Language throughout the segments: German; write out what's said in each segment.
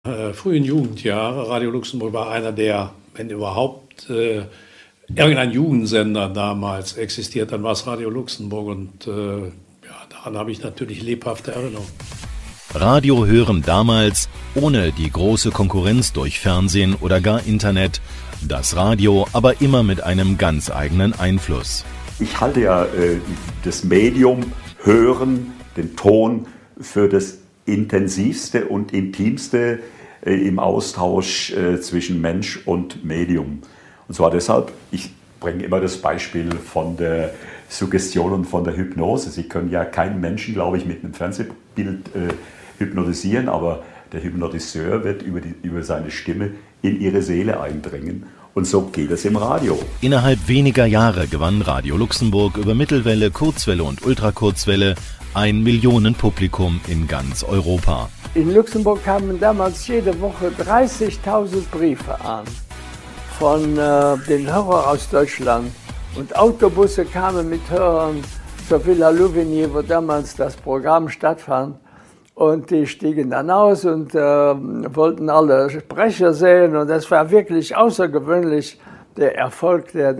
Frühen Jugendjahre. Radio Luxemburg war einer der, wenn überhaupt, irgendein Jugendsender damals existiert, dann war es Radio Luxemburg und daran habe ich natürlich lebhafte Erinnerungen. Radio hören damals, ohne die große Konkurrenz durch Fernsehen oder gar Internet, das Radio aber immer mit einem ganz eigenen Einfluss. Ich halte ja das Medium Hören, den Ton, für das intensivste und intimste im Austausch zwischen Mensch und Medium. Und zwar deshalb, ich bringe immer das Beispiel von der Suggestion und von der Hypnose. Sie können ja keinen Menschen, glaube ich, mit einem Fernsehbild hypnotisieren, aber der Hypnotiseur wird über seine Stimme in ihre Seele eindringen. Und so geht es im Radio. Innerhalb weniger Jahre gewann Radio Luxemburg über Mittelwelle, Kurzwelle und Ultrakurzwelle ein Millionenpublikum in ganz Europa. In Luxemburg kamen damals jede Woche 30.000 Briefe an von den Hörern aus Deutschland. Und Autobusse kamen mit Hörern zur Villa Louvigny, wo damals das Programm stattfand. Und die stiegen dann aus und wollten alle Sprecher sehen. Und das war wirklich außergewöhnlich, der Erfolg, den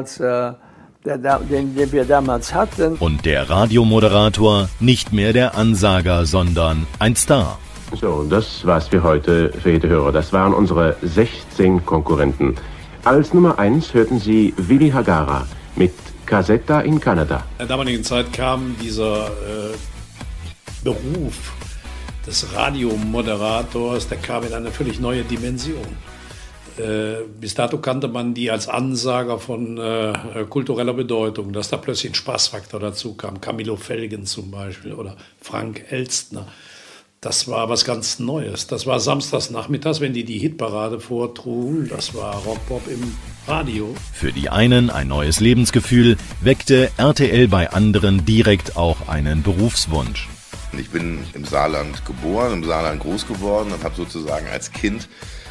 wir damals hatten. Und der Radiomoderator nicht mehr der Ansager, sondern ein Star. So, das war's für heute, verehrte Hörer. Das waren unsere 16 Konkurrenten. Als Nummer 1 hörten Sie Willi Hagara mit Casetta in Kanada. In der damaligen Zeit kam dieser Beruf des Radiomoderators, der kam in eine völlig neue Dimension. Bis dato kannte man die als Ansager von kultureller Bedeutung, dass da plötzlich ein Spaßfaktor dazu kam. Camillo Felgen zum Beispiel oder Frank Elstner. Das war was ganz Neues. Das war samstags nachmittags, wenn die Hitparade vortrugen. Das war Rockpop im Radio. Für die einen ein neues Lebensgefühl, weckte RTL bei anderen direkt auch einen Berufswunsch. Ich bin im Saarland geboren, im Saarland groß geworden und habe sozusagen als Kind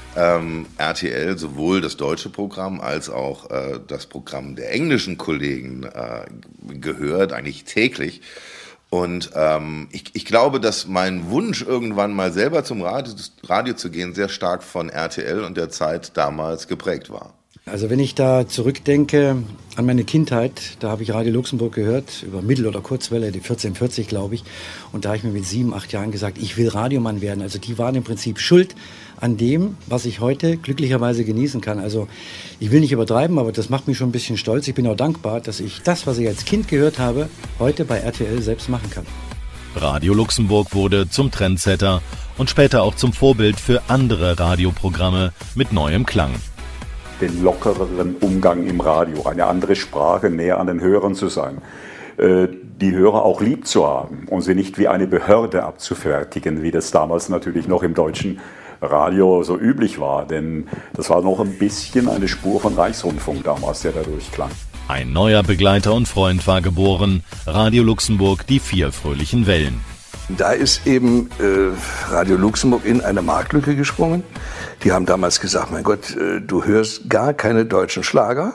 RTL sowohl das deutsche Programm als auch das Programm der englischen Kollegen gehört, eigentlich täglich. Und ich glaube, dass mein Wunsch, irgendwann mal selber zum Radio zu gehen, sehr stark von RTL und der Zeit damals geprägt war. Also wenn ich da zurückdenke an meine Kindheit, da habe ich Radio Luxemburg gehört, über Mittel- oder Kurzwelle, die 1440, glaube ich. Und da habe ich mir mit 7, 8 Jahren gesagt, ich will Radiomann werden. Also die waren im Prinzip schuld an dem, was ich heute glücklicherweise genießen kann. Also ich will nicht übertreiben, aber das macht mich schon ein bisschen stolz. Ich bin auch dankbar, dass ich das, was ich als Kind gehört habe, heute bei RTL selbst machen kann. Radio Luxemburg wurde zum Trendsetter und später auch zum Vorbild für andere Radioprogramme mit neuem Klang. Den lockereren Umgang im Radio, eine andere Sprache, näher an den Hörern zu sein, die Hörer auch lieb zu haben und sie nicht wie eine Behörde abzufertigen, wie das damals natürlich noch im deutschen Radio so üblich war, denn das war noch ein bisschen eine Spur von Reichsrundfunk damals, der da durchklang. Ein neuer Begleiter und Freund war geboren, Radio Luxemburg, die 4 fröhlichen Wellen. Da ist eben Radio Luxemburg in eine Marktlücke gesprungen. Die haben damals gesagt, mein Gott, du hörst gar keine deutschen Schlager,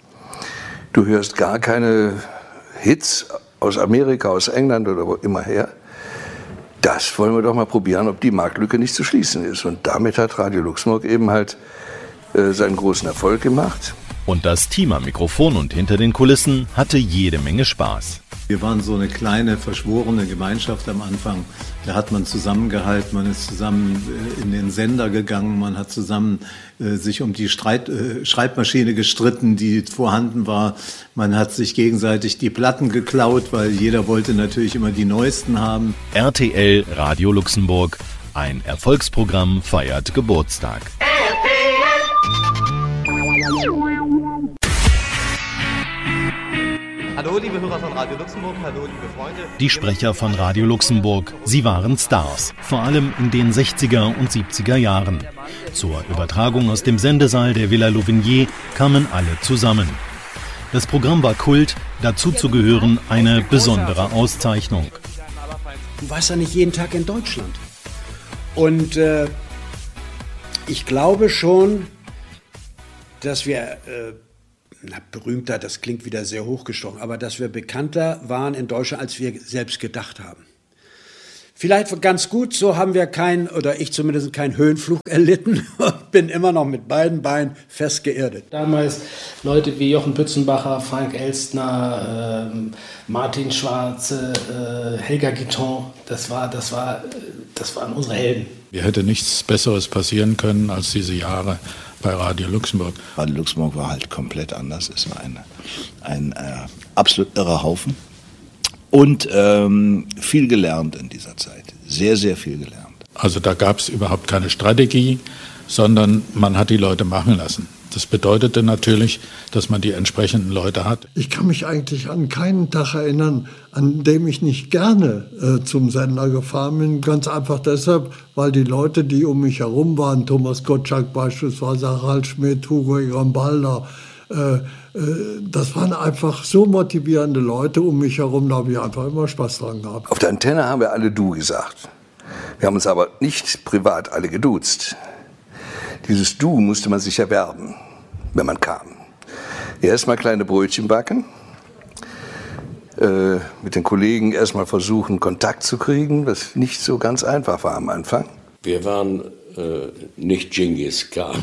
du hörst gar keine Hits aus Amerika, aus England oder wo immer her. Das wollen wir doch mal probieren, ob die Marktlücke nicht zu schließen ist. Und damit hat Radio Luxemburg eben halt seinen großen Erfolg gemacht. Und das Team am Mikrofon und hinter den Kulissen hatte jede Menge Spaß. Wir waren so eine kleine, verschworene Gemeinschaft am Anfang. Da hat man zusammengehalten, man ist zusammen in den Sender gegangen, man hat zusammen sich um die Schreibmaschine gestritten, die vorhanden war. Man hat sich gegenseitig die Platten geklaut, weil jeder wollte natürlich immer die neuesten haben. RTL Radio Luxemburg, ein Erfolgsprogramm feiert Geburtstag. Hallo, liebe Hörer von Radio Luxemburg, hallo, liebe Freunde. Die Sprecher von Radio Luxemburg, sie waren Stars, vor allem in den 60er und 70er Jahren. Zur Übertragung aus dem Sendesaal der Villa Louvigny kamen alle zusammen. Das Programm war Kult, dazu zu gehören eine besondere Auszeichnung. Du warst ja nicht jeden Tag in Deutschland. Und ich glaube schon, dass wir... berühmter, das klingt wieder sehr hochgestochen, aber dass wir bekannter waren in Deutschland, als wir selbst gedacht haben. Vielleicht ganz gut, so haben wir ich zumindest keinen Höhenflug erlitten und bin immer noch mit beiden Beinen fest geerdet. Damals Leute wie Jochen Pützenbacher, Frank Elstner, Martin Schwarze, Helga Guiton, das waren unsere Helden. Mir hätte nichts Besseres passieren können als diese Jahre bei Radio Luxemburg. Radio Luxemburg war halt komplett anders. Es war ein absolut irrer Haufen. Und viel gelernt in dieser Zeit. Sehr, sehr viel gelernt. Also da gab es überhaupt keine Strategie, sondern man hat die Leute machen lassen. Das bedeutete natürlich, dass man die entsprechenden Leute hat. Ich kann mich eigentlich an keinen Tag erinnern, an dem ich nicht gerne zum Sender gefahren bin. Ganz einfach deshalb, weil die Leute, die um mich herum waren, Thomas Gottschalk beispielsweise, Harald Schmidt, Hugo Egon Balder, das waren einfach so motivierende Leute um mich herum, da habe ich einfach immer Spaß dran gehabt. Auf der Antenne haben wir alle du gesagt. Wir haben uns aber nicht privat alle geduzt. Dieses Du musste man sich erwerben, wenn man kam. Erstmal kleine Brötchen backen, mit den Kollegen erstmal versuchen, Kontakt zu kriegen, was nicht so ganz einfach war am Anfang. Wir waren nicht Genghis Khan,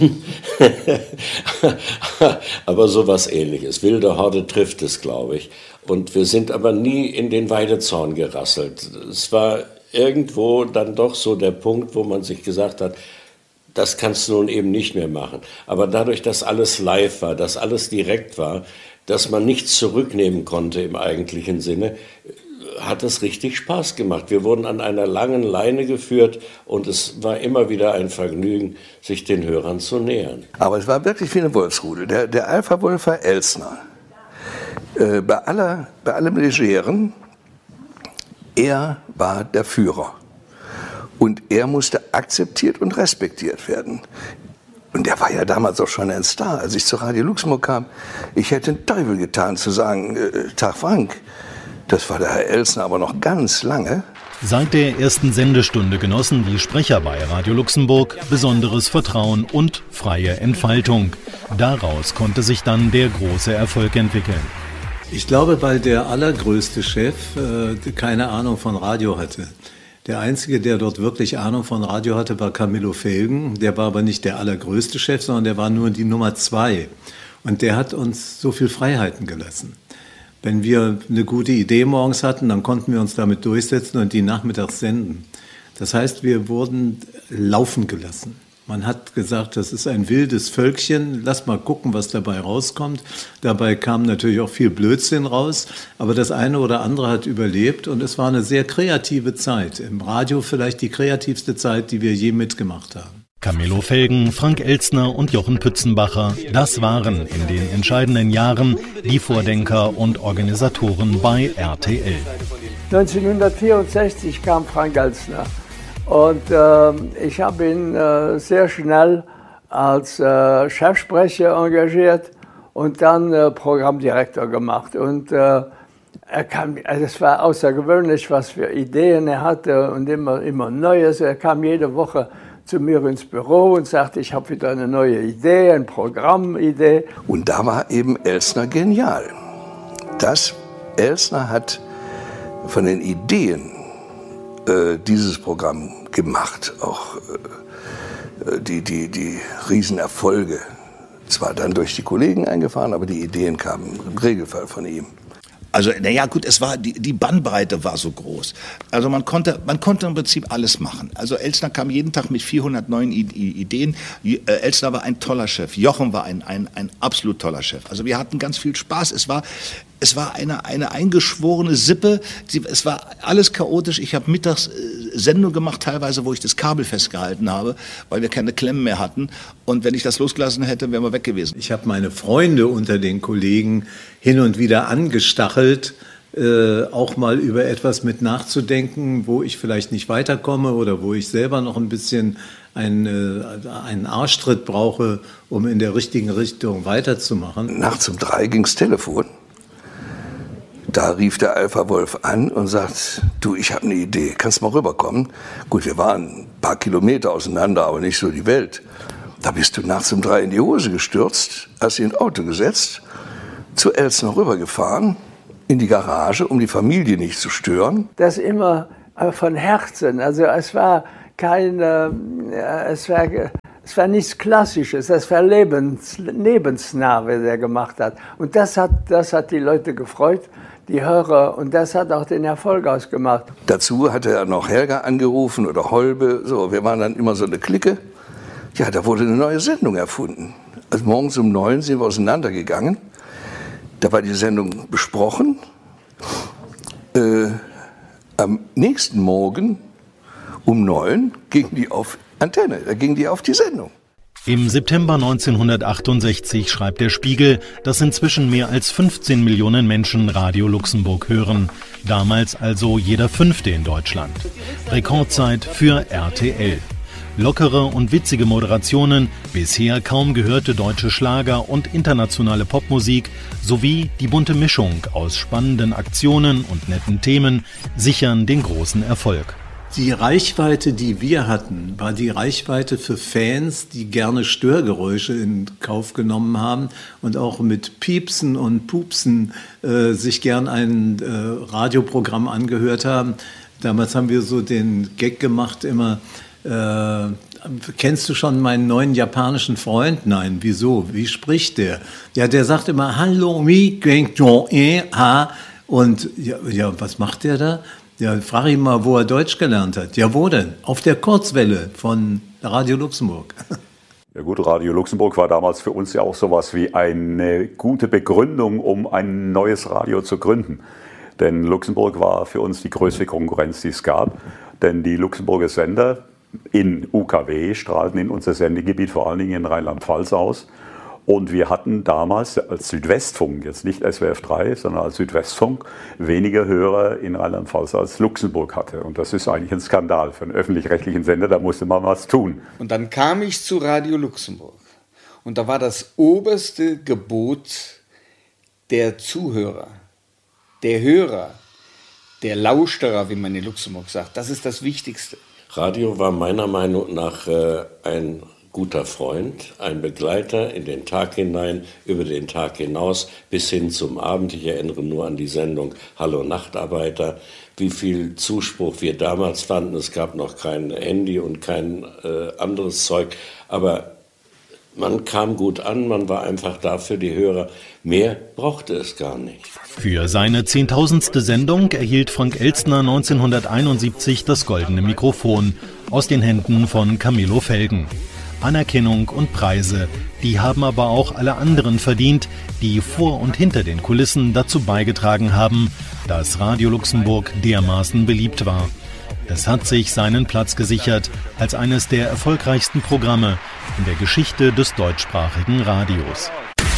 aber sowas Ähnliches. Wilde Horde trifft es, glaube ich. Und wir sind aber nie in den Weidezaun gerasselt. Es war irgendwo dann doch so der Punkt, wo man sich gesagt hat, das kannst du nun eben nicht mehr machen. Aber dadurch, dass alles live war, dass alles direkt war, dass man nichts zurücknehmen konnte im eigentlichen Sinne, hat es richtig Spaß gemacht. Wir wurden an einer langen Leine geführt und es war immer wieder ein Vergnügen, sich den Hörern zu nähern. Aber es war wirklich wie eine Wolfsrudel. Der Alpha-Wolf war Elstner. Bei allem Legeren, er war der Führer. Und er musste akzeptiert und respektiert werden. Und er war ja damals auch schon ein Star. Als ich zu Radio Luxemburg kam, ich hätte den Teufel getan zu sagen, Tag Frank. Das war der Herr Elstner aber noch ganz lange. Seit der ersten Sendestunde genossen die Sprecher bei Radio Luxemburg besonderes Vertrauen und freie Entfaltung. Daraus konnte sich dann der große Erfolg entwickeln. Ich glaube, weil der allergrößte Chef keine Ahnung von Radio hatte. Der Einzige, der dort wirklich Ahnung von Radio hatte, war Camillo Felgen. Der war aber nicht der allergrößte Chef, sondern der war nur die Nummer 2. Und der hat uns so viel Freiheiten gelassen. Wenn wir eine gute Idee morgens hatten, dann konnten wir uns damit durchsetzen und die nachmittags senden. Das heißt, wir wurden laufen gelassen. Man hat gesagt, das ist ein wildes Völkchen, lass mal gucken, was dabei rauskommt. Dabei kam natürlich auch viel Blödsinn raus, aber das eine oder andere hat überlebt und es war eine sehr kreative Zeit. Im Radio vielleicht die kreativste Zeit, die wir je mitgemacht haben. Camillo Felgen, Frank Elstner und Jochen Pützenbacher, das waren in den entscheidenden Jahren die Vordenker und Organisatoren bei RTL. 1964 kam Frank Elstner und ich habe ihn sehr schnell als Chefsprecher engagiert und dann Programmdirektor gemacht. Und es war außergewöhnlich, was für Ideen er hatte und immer Neues. Er kam jede Woche zu mir ins Büro und sagte, ich habe wieder eine neue Idee, eine Programmidee. Und da war eben Elstner genial. Elstner hat von den Ideen dieses Programm gemacht, auch die Riesenerfolge. Zwar dann durch die Kollegen eingefahren, aber die Ideen kamen im Regelfall von ihm. Also, naja, gut, die Bandbreite war so groß. Also man konnte im Prinzip alles machen. Also Elstner kam jeden Tag mit 400 neuen Ideen. Elstner war ein toller Chef. Jochen war ein absolut toller Chef. Also wir hatten ganz viel Spaß. Es war eine eingeschworene Sippe. Es war alles chaotisch. Ich habe mittags Sendung gemacht, teilweise, wo ich das Kabel festgehalten habe, weil wir keine Klemmen mehr hatten. Und wenn ich das losgelassen hätte, wären wir weg gewesen. Ich habe meine Freunde unter den Kollegen hin und wieder angestachelt, auch mal über etwas mit nachzudenken, wo ich vielleicht nicht weiterkomme oder wo ich selber noch ein bisschen einen Arschtritt brauche, um in der richtigen Richtung weiterzumachen. Nachts um 3 ging's Telefon. Da rief der Alpha-Wolf an und sagt, du, ich habe eine Idee, kannst mal rüberkommen? Gut, wir waren ein paar Kilometer auseinander, aber nicht so die Welt. Da bist du nachts um 3 in die Hose gestürzt, hast dich in ein Auto gesetzt, zu Elstner rübergefahren, in die Garage, um die Familie nicht zu stören. Das immer aber von Herzen. Also es war es war nichts Klassisches, es war lebensnah, was er gemacht hat. Und das hat die Leute gefreut, die Hörer, und das hat auch den Erfolg ausgemacht. Dazu hatte er noch Helga angerufen oder Holbe, so, wir waren dann immer so eine Clique. Ja, da wurde eine neue Sendung erfunden. Also morgens um 9 sind wir auseinandergegangen, da war die Sendung besprochen. Am nächsten Morgen um 9 ging die auf Antenne, da ging die auf die Sendung. Im September 1968 schreibt der Spiegel, dass inzwischen mehr als 15 Millionen Menschen Radio Luxemburg hören. Damals also jeder Fünfte in Deutschland. Rekordzeit für RTL. Lockere und witzige Moderationen, bisher kaum gehörte deutsche Schlager und internationale Popmusik sowie die bunte Mischung aus spannenden Aktionen und netten Themen sichern den großen Erfolg. Die Reichweite, die wir hatten, war die Reichweite für Fans, die gerne Störgeräusche in Kauf genommen haben und auch mit Piepsen und Pupsen sich gern ein Radioprogramm angehört haben. Damals haben wir so den Gag gemacht immer, kennst du schon meinen neuen japanischen Freund? Nein, wieso? Wie spricht der? Ja, der sagt immer, hallo, und ja, was macht der da? Ja, frage ihn mal, wo er Deutsch gelernt hat. Ja, wo denn? Auf der Kurzwelle von Radio Luxemburg. Ja gut, Radio Luxemburg war damals für uns ja auch sowas wie eine gute Begründung, um ein neues Radio zu gründen. Denn Luxemburg war für uns die größte Konkurrenz, die es gab. Denn die Luxemburger Sender in UKW strahlten in unser Sendegebiet, vor allen Dingen in Rheinland-Pfalz aus. Und wir hatten damals als Südwestfunk, jetzt nicht SWF 3, sondern als Südwestfunk, weniger Hörer in Rheinland-Pfalz als Luxemburg hatte. Und das ist eigentlich ein Skandal für einen öffentlich-rechtlichen Sender, da musste man was tun. Und dann kam ich zu Radio Luxemburg. Und da war das oberste Gebot der Zuhörer, der Hörer, der Lauscherer, wie man in Luxemburg sagt. Das ist das Wichtigste. Radio war meiner Meinung nach ein guter Freund, ein Begleiter in den Tag hinein, über den Tag hinaus, bis hin zum Abend. Ich erinnere nur an die Sendung Hallo Nachtarbeiter, wie viel Zuspruch wir damals fanden. Es gab noch kein Handy und kein anderes Zeug, aber man kam gut an, man war einfach da für die Hörer. Mehr brauchte es gar nicht. Für seine 10.000. Sendung erhielt Frank Elstner 1971 das Goldene Mikrofon aus den Händen von Camillo Felgen. Anerkennung und Preise, die haben aber auch alle anderen verdient, die vor und hinter den Kulissen dazu beigetragen haben, dass Radio Luxemburg dermaßen beliebt war. Es hat sich seinen Platz gesichert als eines der erfolgreichsten Programme in der Geschichte des deutschsprachigen Radios.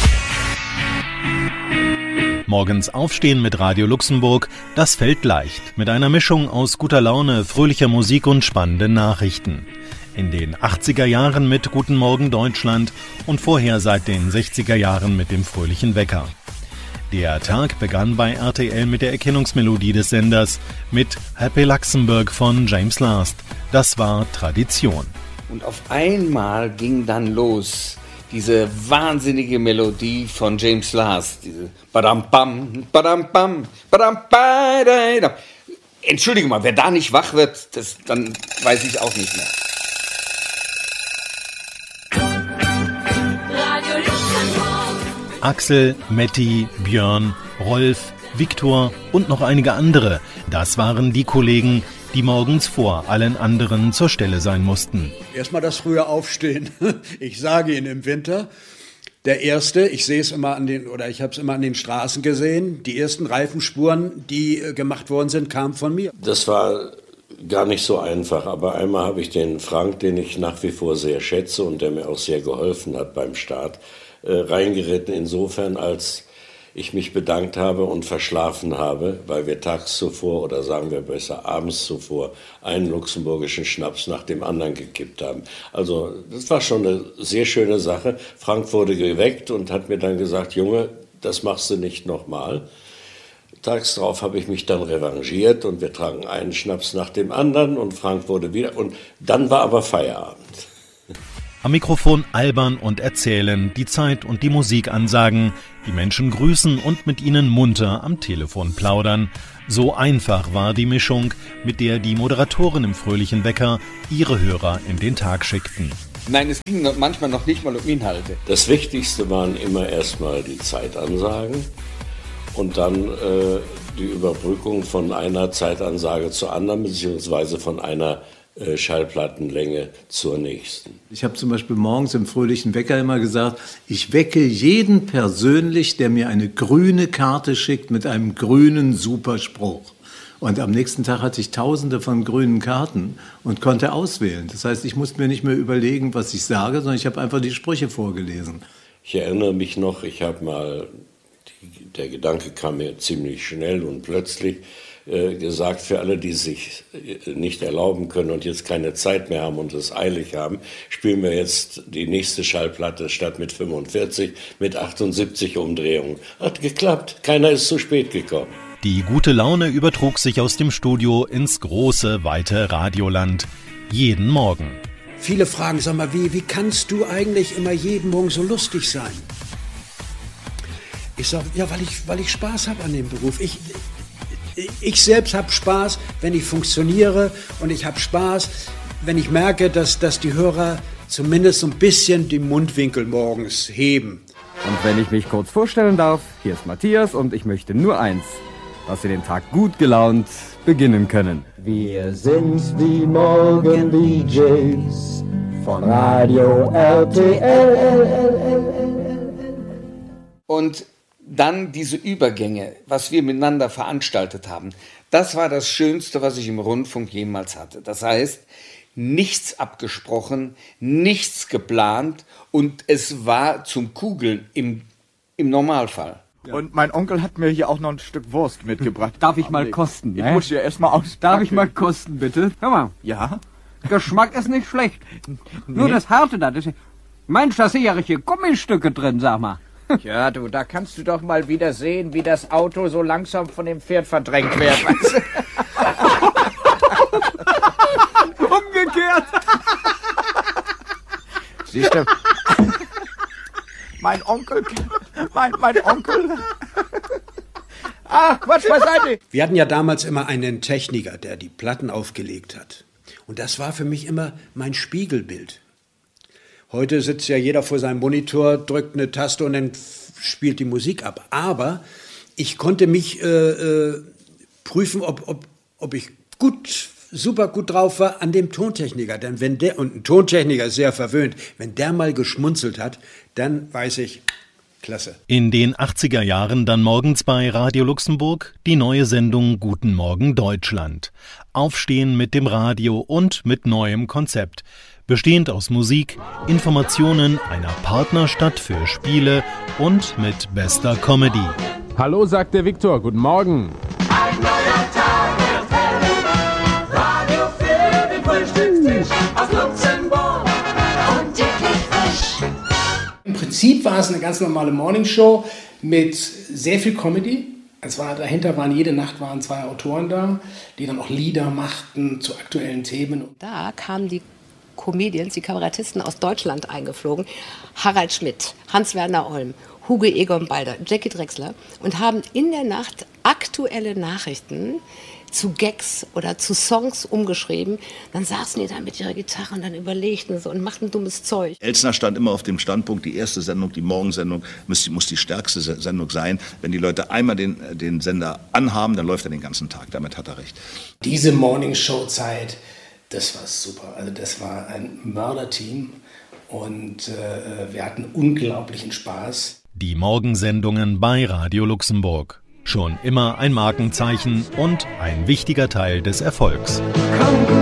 Morgens aufstehen mit Radio Luxemburg, das fällt leicht, mit einer Mischung aus guter Laune, fröhlicher Musik und spannenden Nachrichten. In den 80er Jahren mit Guten Morgen Deutschland und vorher seit den 60er Jahren mit dem fröhlichen Wecker. Der Tag begann bei RTL mit der Erkennungsmelodie des Senders mit Happy Luxembourg von James Last. Das war Tradition. Und auf einmal ging dann los diese wahnsinnige Melodie von James Last. Diese Badam Bam, Badam Bam, Badam Badam. Entschuldige mal, wer da nicht wach wird, dann weiß ich auch nicht mehr. Axel, Matti, Björn, Rolf, Viktor und noch einige andere. Das waren die Kollegen, die morgens vor allen anderen zur Stelle sein mussten. Erstmal das frühe Aufstehen. Ich sage Ihnen im Winter, der erste, ich sehe es immer ich habe es immer an den Straßen gesehen, die ersten Reifenspuren, die gemacht worden sind, kamen von mir. Das war gar nicht so einfach, aber einmal habe ich den Frank, den ich nach wie vor sehr schätze und der mir auch sehr geholfen hat beim Start, reingeritten, insofern, als ich mich bedankt habe und verschlafen habe, weil wir tags zuvor oder sagen wir besser abends zuvor einen luxemburgischen Schnaps nach dem anderen gekippt haben. Also das war schon eine sehr schöne Sache. Frank wurde geweckt und hat mir dann gesagt, Junge, das machst du nicht nochmal. Tags drauf habe ich mich dann revanchiert und wir tranken einen Schnaps nach dem anderen und Frank wurde wieder und dann war aber Feierabend. Am Mikrofon albern und erzählen, die Zeit und die Musik ansagen, die Menschen grüßen und mit ihnen munter am Telefon plaudern. So einfach war die Mischung, mit der die Moderatoren im Fröhlichen Wecker ihre Hörer in den Tag schickten. Nein, es ging manchmal noch nicht mal um Inhalte. Das Wichtigste waren immer erstmal die Zeitansagen und dann die Überbrückung von einer Zeitansage zur anderen, beziehungsweise von einer Schallplattenlänge zur nächsten. Ich habe zum Beispiel morgens im Fröhlichen Wecker immer gesagt, ich wecke jeden persönlich, der mir eine grüne Karte schickt mit einem grünen Superspruch. Und am nächsten Tag hatte ich Tausende von grünen Karten und konnte auswählen. Das heißt, ich musste mir nicht mehr überlegen, was ich sage, sondern ich habe einfach die Sprüche vorgelesen. Ich erinnere mich noch, ich habe mal, der Gedanke kam mir ziemlich schnell und plötzlich, gesagt, für alle, die sich nicht erlauben können und jetzt keine Zeit mehr haben und es eilig haben, spielen wir jetzt die nächste Schallplatte statt mit 45 mit 78 Umdrehungen. Hat geklappt, keiner ist zu spät gekommen. Die gute Laune übertrug sich aus dem Studio ins große, weite Radioland. Jeden Morgen. Viele fragen, sag mal, wie kannst du eigentlich immer jeden Morgen so lustig sein? Ich sage, ja, weil ich Spaß habe an dem Beruf. Ich selbst habe Spaß, wenn ich funktioniere, und ich habe Spaß, wenn ich merke, dass die Hörer zumindest so ein bisschen die Mundwinkel morgens heben. Und wenn ich mich kurz vorstellen darf, hier ist Matthias und ich möchte nur eins, dass Sie den Tag gut gelaunt beginnen können. Wir sind die Morgen-DJs von Radio RTL. Und dann diese Übergänge, was wir miteinander veranstaltet haben, das war das Schönste, was ich im Rundfunk jemals hatte. Das heißt, nichts abgesprochen, nichts geplant und es war zum Kugeln im Normalfall. Und mein Onkel hat mir hier auch noch ein Stück Wurst mitgebracht. Darf ich mal kosten? Ich muss hier erstmal auspacken. Darf ich mal kosten, bitte? Hör mal. Ja? Geschmack ist nicht schlecht. Nur das Harte da. Mensch, da sind ja richtige Gummistücke drin, sag mal. Ja, du, da kannst du doch mal wieder sehen, wie das Auto so langsam von dem Pferd verdrängt wird. Weißt du? Umgekehrt. Siehst du? Mein Onkel. Ach, Quatsch beiseite. Wir hatten ja damals immer einen Techniker, der die Platten aufgelegt hat. Und das war für mich immer mein Spiegelbild. Heute sitzt ja jeder vor seinem Monitor, drückt eine Taste und dann spielt die Musik ab. Aber ich konnte mich prüfen, ob ich super gut drauf war an dem Tontechniker. Denn wenn der, und ein Tontechniker ist sehr verwöhnt, wenn der mal geschmunzelt hat, dann weiß ich, klasse. In den 80er Jahren dann morgens bei Radio Luxemburg die neue Sendung Guten Morgen Deutschland. Aufstehen mit dem Radio und mit neuem Konzept. Bestehend aus Musik, Informationen, einer Partnerstadt für Spiele und mit bester Comedy. Hallo, sagt der Viktor. Guten Morgen. Ein neuer Tag wird hell. Radio für den Frühstückstisch aus Luxemburg und täglich frisch. Im Prinzip war es eine ganz normale Morningshow mit sehr viel Comedy. Dahinter waren jede Nacht 2 Autoren da, die dann auch Lieder machten zu aktuellen Themen. Da kamen die Comedians, die Kabarettisten aus Deutschland eingeflogen. Harald Schmidt, Hans-Werner Olm, Hugo Egon Balder, Jackie Drechsler und haben in der Nacht aktuelle Nachrichten zu Gags oder zu Songs umgeschrieben. Dann saßen die da mit ihrer Gitarre und dann überlegten sie und machten dummes Zeug. Elstner stand immer auf dem Standpunkt, die erste Sendung, die Morgensendung, muss die stärkste Sendung sein. Wenn die Leute einmal den Sender anhaben, dann läuft er den ganzen Tag. Damit hat er recht. Diese Morningshow-Zeit, das war super. Also das war ein Mörderteam und wir hatten unglaublichen Spaß. Die Morgensendungen bei Radio Luxemburg. Schon immer ein Markenzeichen und ein wichtiger Teil des Erfolgs.